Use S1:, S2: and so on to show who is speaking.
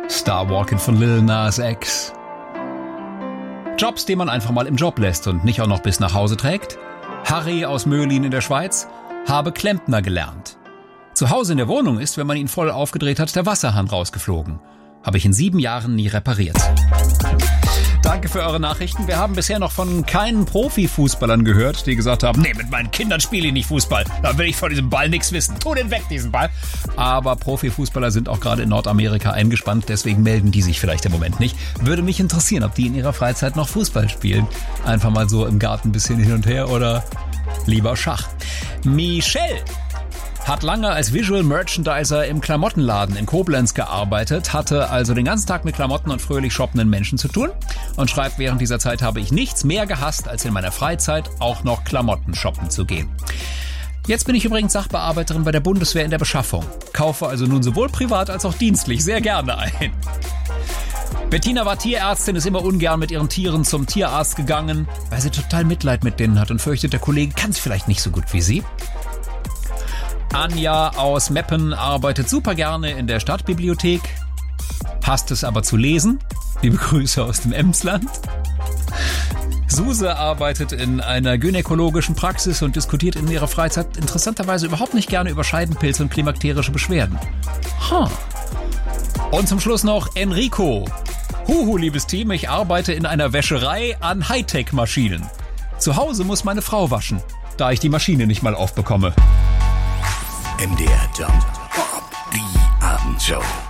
S1: Star Walking von Lil Nas X. Jobs, die man einfach mal im Job lässt und nicht auch noch bis nach Hause trägt. Harry aus Möhlin in der Schweiz habe Klempner gelernt. Zu Hause in der Wohnung ist, wenn man ihn voll aufgedreht hat, der Wasserhahn rausgeflogen. Habe ich in 7 Jahren nie repariert. Danke für eure Nachrichten. Wir haben bisher noch von keinen Profifußballern gehört, die gesagt haben, nee, mit meinen Kindern spiele ich nicht Fußball. Da will ich von diesem Ball nichts wissen. Tu den weg, diesen Ball. Aber Profifußballer sind auch gerade in Nordamerika eingespannt, deswegen melden die sich vielleicht im Moment nicht. Würde mich interessieren, ob die in ihrer Freizeit noch Fußball spielen. Einfach mal so im Garten ein bisschen hin und her oder lieber Schach. Michelle hat lange als Visual Merchandiser im Klamottenladen in Koblenz gearbeitet, hatte also den ganzen Tag mit Klamotten und fröhlich shoppenden Menschen zu tun und schreibt, während dieser Zeit habe ich nichts mehr gehasst, als in meiner Freizeit auch noch Klamotten shoppen zu gehen. Jetzt bin ich übrigens Sachbearbeiterin bei der Bundeswehr in der Beschaffung, kaufe also nun sowohl privat als auch dienstlich sehr gerne ein. Bettina war Tierärztin, ist immer ungern mit ihren Tieren zum Tierarzt gegangen, weil sie total Mitleid mit denen hat und fürchtet, der Kollege kann es vielleicht nicht so gut wie sie. Anja aus Meppen arbeitet super gerne in der Stadtbibliothek, hasst es aber zu lesen. Liebe Grüße aus dem Emsland. Suse arbeitet in einer gynäkologischen Praxis und diskutiert in ihrer Freizeit interessanterweise überhaupt nicht gerne über Scheidenpilze und klimakterische Beschwerden. Und zum Schluss noch Enrico. Huhu, liebes Team, ich arbeite in einer Wäscherei an Hightech-Maschinen. Zu Hause muss meine Frau waschen, da ich die Maschine nicht mal aufbekomme.
S2: MDR Jump, die Abendshow.